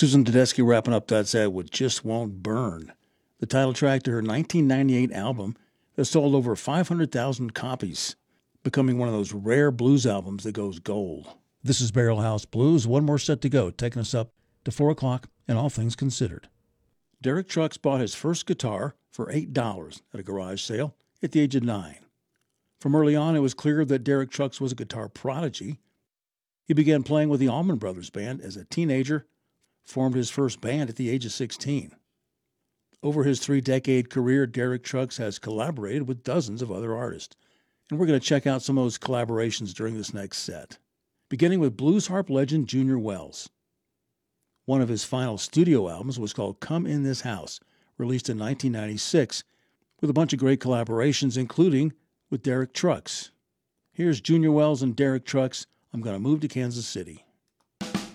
Susan Tedeschi wrapping up that set with Just Won't Burn, the title track to her 1998 album that sold over 500,000 copies, becoming one of those rare blues albums that goes gold. This is Barrel House Blues. One more set to go, taking us up to 4 o'clock and all things considered. Derek Trucks bought his first guitar for $8 at a garage sale at the age of 9. From early on, it was clear that Derek Trucks was a guitar prodigy. He began playing with the Allman Brothers Band as a teenager, formed his first band at the age of 16. Over his 3-decade career, Derek Trucks has collaborated with dozens of other artists, and we're going to check out some of those collaborations during this next set, beginning with blues harp legend Junior Wells. One of his final studio albums was called Come in This House, released in 1996, with a bunch of great collaborations, including with Derek Trucks. Here's Junior Wells and Derek Trucks, I'm Gonna Move to Kansas City.